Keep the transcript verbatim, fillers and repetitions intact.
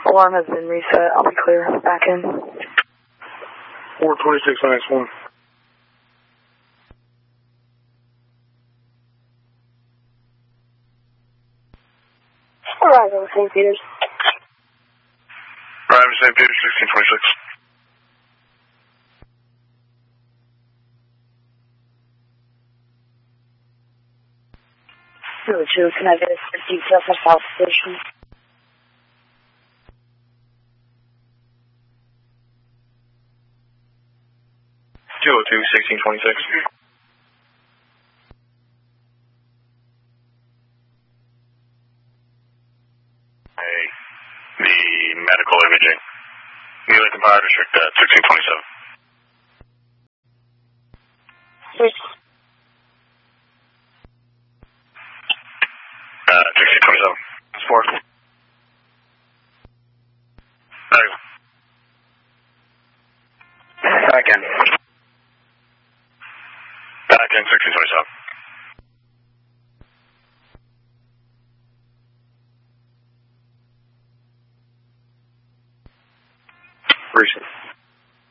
Alarm has been reset. I'll be clear. Back in. four twenty-six minus one. Arrival, Saint Peters. Arrival, Saint Peters, sixteen twenty-six. Hello, two. Can I get a detail for South Station? two oh two, sixteen twenty-six. Hey, the medical imaging. Newington Power District, uh, sixteen twenty-seven. Six. Uh, sixteen twenty-seven. That's four. Thanks. Back in. Back in, sixteen twenty-seven. Recent.